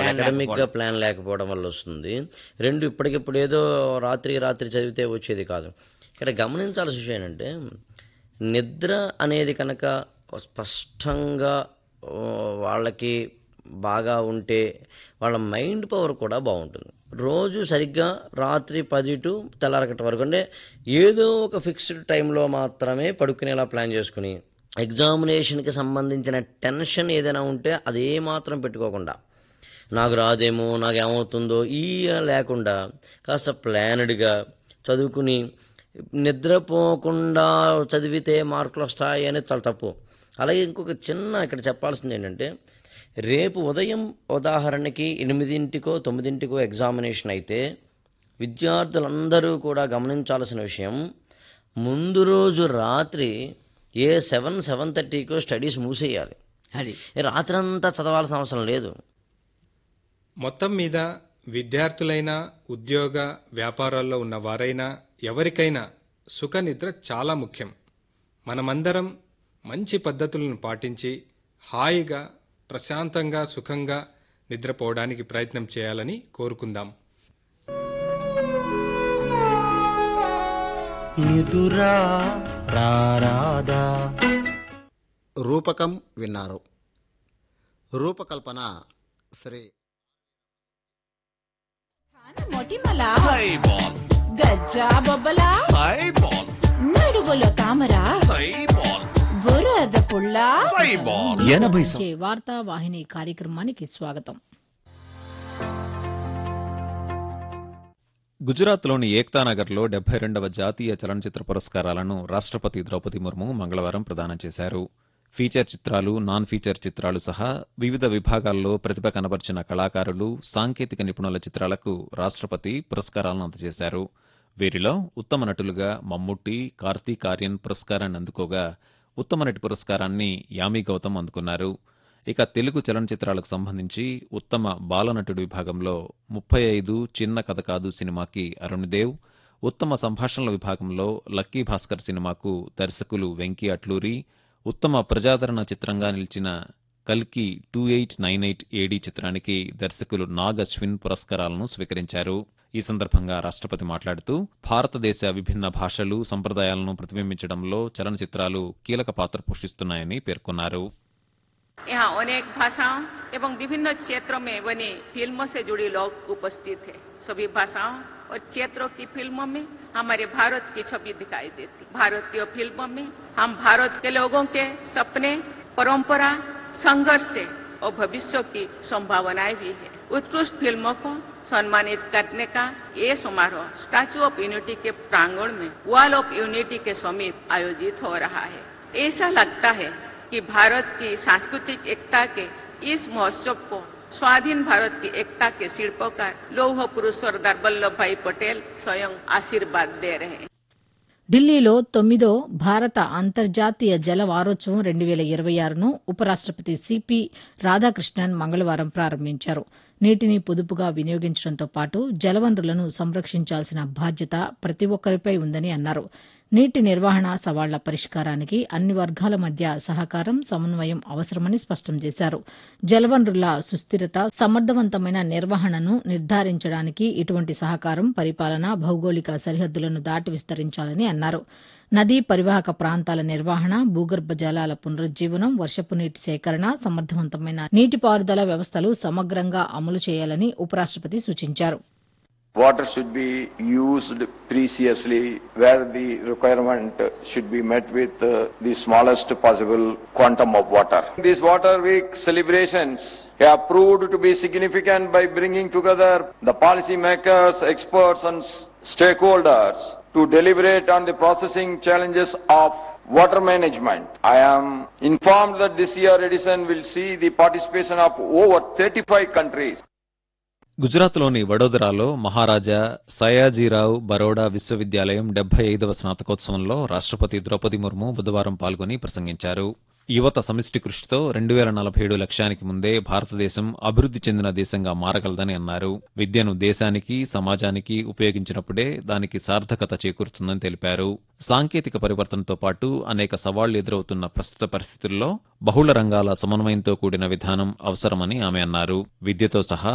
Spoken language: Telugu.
ప్లాన్ అకాడమిక్గా లేకపోవడం. ప్లాన్ లేకపోవడం వల్ల వస్తుంది. రెండు ఇప్పటికిప్పుడు ఏదో రాత్రి చదివితే వచ్చేది కాదు. ఇక్కడ గమనించాల్సిన విషయం ఏంటంటే నిద్ర అనేది కనుక స్పష్టంగా వాళ్ళకి బాగా ఉంటే వాళ్ళ మైండ్ పవర్ కూడా బాగుంటుంది. రోజు సరిగ్గా రాత్రి 10 to తెల్లారకట్ట వరకు అంటే ఏదో ఒక ఫిక్స్డ్ టైంలో మాత్రమే పడుకునేలా ప్లాన్ చేసుకుని ఎగ్జామినేషన్కి సంబంధించిన టెన్షన్ ఏదైనా ఉంటే అదే మాత్రం పెట్టుకోకుండా నాకు రాదేమో నాకు ఏమవుతుందో ఈ లేకుండా కాస్త ప్లానెడ్గా చదువుకుని నిద్రపోకుండా చదివితే మార్కులు వస్తాయి అనేది చాలా తప్పు. అలాగే ఇంకొక చిన్న ఇక్కడ చెప్పాల్సింది ఏంటంటే రేపు ఉదయం ఉదాహరణకి 8కో 9కో ఎగ్జామినేషన్ అయితే విద్యార్థులందరూ కూడా గమనించాల్సిన విషయం ముందు రోజు రాత్రి 7-7:30కో స్టడీస్ మూసేయాలి. అది రాత్రంతా చదవాల్సిన అవసరం లేదు. మొత్తం మీద విద్యార్థులైనా ఉద్యోగ వ్యాపారాల్లో ఉన్న వారైనా ఎవరికైనా సుఖనిద్ర చాలా ముఖ్యం. మనమందరం మంచి పద్ధతులను పాటించి హాయిగా ప్రశాంతంగా సుఖంగా నిద్రపోవడానికి ప్రయత్నం చేయాలని కోరుకుందాం. నిదురా రారాదా. రూపకం విన్నారు. రూపకల్పన శ్రీ మొటిమల సైబాల్ గజ్జా బొబ్బల సైబాల్ నడుగులో తామర సైబాల్ బురద పుల్ల సైబాల్ 80 వార్తా వాహిని కార్యక్రమానికి స్వాగతం. గుజరాత్లోని ఏక్తానగర్లో 72వ జాతీయ చలనచిత్ర పురస్కారాలను రాష్ట్రపతి ద్రౌపది ముర్ము మంగళవారం ప్రదానం చేశారు. ఫీచర్ చిత్రాలు, నాన్ ఫీచర్ చిత్రాలు సహా వివిధ విభాగాల్లో ప్రతిభ కనబర్చిన కళాకారులు, సాంకేతిక నిపుణుల చిత్రాలకు రాష్ట్రపతి పురస్కారాలను అందజేశారు. వీరిలో ఉత్తమ నటులుగా మమ్ముట్టి, కార్తీక్ ఆర్యన్ పురస్కారాన్ని అందుకోగా ఉత్తమ నటి పురస్కారాన్ని యామి గౌతమ్ అందుకున్నారు. ఇక తెలుగు చలనచిత్రాలకు సంబంధించి ఉత్తమ బాలనటుడు విభాగంలో 35 చిన్న కథ కాదు సినిమాకి అరుణ్దేవ్, ఉత్తమ సంభాషణల విభాగంలో లక్కీ భాస్కర్ సినిమాకు దర్శకులు వెంకీ అట్లూరి, ఉత్తమ ప్రజాదరణ చిత్రంగా నిలిచిన కల్కి 2898 ఏడీ చిత్రానికి దర్శకులు నాగ్ అశ్విన్ పురస్కారాలను స్వీకరించారు. ఈ సందర్భంగా రాష్ట్రపతి మాట్లాడుతూ భారతదేశ విభిన్న భాషలు, సంప్రదాయాలను ప్రతిబింబించడంలో చలనచిత్రాలు కీలక పాత్ర పోషిస్తున్నాయని పేర్కొన్నారు. यहाँ अनेक भाषाओं एवं विभिन्न क्षेत्रों में बनी फिल्मों से जुड़े लोग उपस्थित हैं। सभी भाषाओं और क्षेत्रों की फिल्मों में हमारे भारत की छवि दिखाई देती। भारतीय फिल्मों में हम भारत के लोगों के सपने, परंपरा, संघर्ष और भविष्य की संभावनाएं भी है। उत्कृष्ट फिल्मों को सम्मानित करने का ये समारोह स्टैच्यू ऑफ यूनिटी के प्रांगण में वॉल ऑफ यूनिटी के समीप आयोजित हो रहा है। ऐसा लगता है कि भारत की सांस्कृतिक एकता के इस महोत्सव को स्वाधीन भारत की एकता के शिल्पकार लौह पुरुष सरदार वल्लभ भाई पटेल स्वयं आशीर्वाद दे रहे हैं. ఢిల్లీలో 9వ భారత అంతర్జాతీయ జల వారోత్సవం 2026ను ఉపరాష్ట్రపతి సిపి రాధాకృష్ణన్ మంగళవారం ప్రారంభించారు. నీటిని పొదుపుగా వినియోగించడంతో పాటు జలవనరులను సంరక్షించాల్సిన బాధ్యత ప్రతి ఒక్కరిపై ఉందని అన్నారు. నీటి నిర్వహణ సవాళ్ల పరిష్కారానికి అన్ని వర్గాల మధ్య సహకారం, సమన్వయం అవసరమని స్పష్టం చేశారు. జలవనరుల సుస్థిరత, సమర్థవంతమైన నిర్వహణను నిర్ధారించడానికి ఇటువంటి సహకారం, పరిపాలన భౌగోళిక సరిహద్దులను దాటి విస్తరించాలని అన్నారు. నదీ పరివాహక ప్రాంతాల నిర్వహణ, భూగర్భ జలాల పునరుజ్జీవనం, వర్షపు నీటి సేకరణ, సమర్థవంతమైన నీటిపారుదల వ్యవస్థలు సమగ్రంగా అమలు చేయాలని ఉపరాష్ట్రపతి సూచించారు. Water should be used preciously where the requirement should be met with the smallest possible quantum of water. These Water Week celebrations have proved to be significant by bringing together the policy makers, experts and stakeholders to deliberate on the processing challenges of water management. I am informed that this year edition will see the participation of over 35 countries. గుజరాత్లోని వడోదరాలో మహారాజా సయాజీరావు బరోడా విశ్వవిద్యాలయం 75వ స్నాతకోత్సవంలో రాష్ట్రపతి ద్రౌపది ముర్ము బుధవారం పాల్గొని ప్రసంగించారు. యువత సమిష్టి కృషితో 2047 లక్ష్యానికి ముందే భారతదేశం అభివృద్ది చెందిన దేశంగా మారగలదని అన్నారు. విద్యను దేశానికి, సమాజానికి ఉపయోగించినప్పుడే దానికి సార్థకత చేకూరుతుందని తెలిపారు. సాంకేతిక పరివర్తనతో పాటు అనేక సవాళ్లు ఎదురవుతున్న ప్రస్తుత పరిస్థితుల్లో బహుళ రంగాల సమన్వయంతో కూడిన విధానం అవసరమని ఆమె అన్నారు. విద్యతో సహా